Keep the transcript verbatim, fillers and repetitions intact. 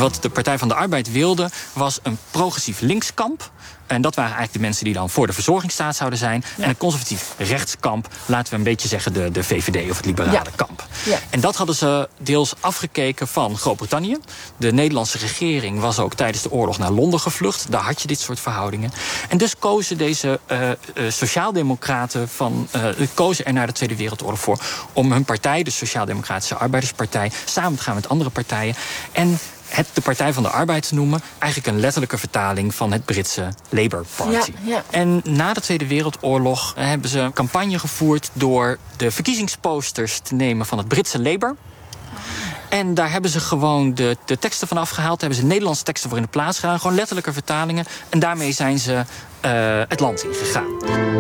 Wat de Partij van de Arbeid wilde, was een progressief linkskamp. En dat waren eigenlijk de mensen die dan voor de verzorgingsstaat zouden zijn. Ja. En een conservatief rechtskamp, laten we een beetje zeggen de, de V V D of het liberale ja. kamp. Ja. En dat hadden ze deels afgekeken van Groot-Brittannië. De Nederlandse regering was ook tijdens de oorlog naar Londen gevlucht. Daar had je dit soort verhoudingen. En dus kozen deze uh, uh, sociaaldemocraten van, uh, kozen er na de Tweede Wereldoorlog voor om hun partij, de Sociaal-Democratische Arbeiderspartij, samen te gaan met andere partijen. En het de Partij van de Arbeid te noemen, eigenlijk een letterlijke vertaling van het Britse Labour Party. Ja, ja. En na de Tweede Wereldoorlog hebben ze een campagne gevoerd door de verkiezingsposters te nemen van het Britse Labour. En daar hebben ze gewoon de, de teksten van afgehaald. Daar hebben ze Nederlandse teksten voor in de plaats gedaan. Gewoon letterlijke vertalingen. En daarmee zijn ze uh, het land ingegaan.